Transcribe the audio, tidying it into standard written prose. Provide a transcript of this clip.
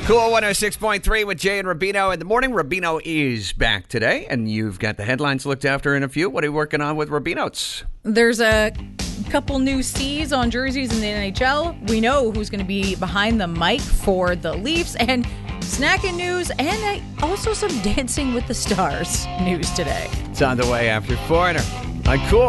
Cool 106.3 with Jay and Rubino in the morning. Rubino is back today, and you've got the headlines looked after in a few. What are you working on with Rubino's? There's a couple new C's on jerseys in the NHL. We know who's going to be behind the mic for the Leafs, and snacking news, and also some Dancing with the Stars news today. It's on the way after Foreigner on Cool.